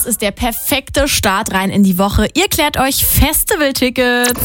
das ist der perfekte Start rein in die Woche. Ihr klärt euch Festivaltickets.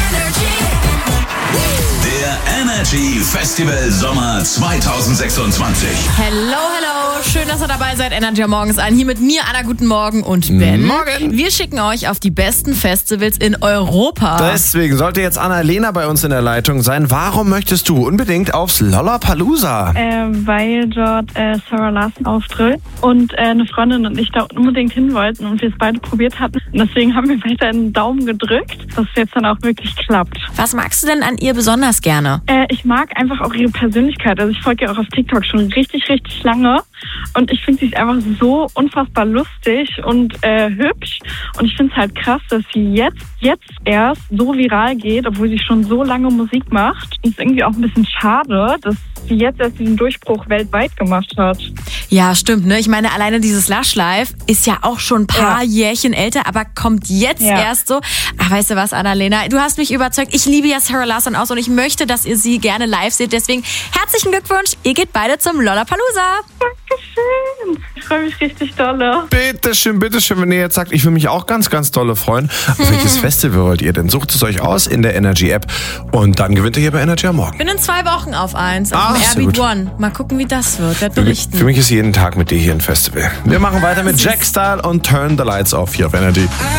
Der Energy Festival Sommer 2026. Hello. Schön, dass ihr dabei seid. Energy morgens an. Hier mit mir, Anna, guten Morgen und Ben. Morgen. Wir schicken euch auf die besten Festivals in Europa. Deswegen sollte jetzt Annalena bei uns in der Leitung sein. Warum möchtest du unbedingt aufs Lollapalooza? Weil dort Sarah Larsson auftritt und eine Freundin und ich da unbedingt hin wollten und wir es beide probiert hatten. Und deswegen haben wir weiter einen Daumen gedrückt, dass es jetzt dann auch wirklich klappt. Was magst du denn an ihr besonders gerne? Ich mag einfach auch ihre Persönlichkeit. Also ich folge ihr auch auf TikTok schon richtig lange. Und ich finde, sie ist einfach so unfassbar lustig und hübsch. Und ich finde es halt krass, dass sie jetzt erst so viral geht, obwohl sie schon so lange Musik macht. Und es ist irgendwie auch ein bisschen schade, dass sie jetzt erst diesen Durchbruch weltweit gemacht hat. Ja, stimmt, ne? Ich meine, alleine dieses Lush Live ist ja auch schon ein paar Jährchen älter, aber kommt jetzt erst so. Ach, weißt du was, Annalena? Du hast mich überzeugt. Ich liebe ja Sarah Larsson aus und ich möchte, dass ihr sie gerne live seht. Deswegen herzlichen Glückwunsch. Ihr geht beide zum Lollapalooza. Dankeschön. Ich freue mich richtig dolle. Bitteschön, wenn ihr jetzt sagt, ich will mich auch ganz dolle freuen. Auf welches Festival wollt ihr denn? Sucht es euch aus in der Energy App und dann gewinnt ihr hier bei Energy am Morgen. Bin in 2 Wochen auf 1 auf dem sehr Airbeat gut. One. Mal gucken, wie das wird. Werd berichten. Für mich ist jeden Tag mit dir hier ein Festival. Wir machen weiter mit Jack Style und Turn the Lights Off hier auf Energy.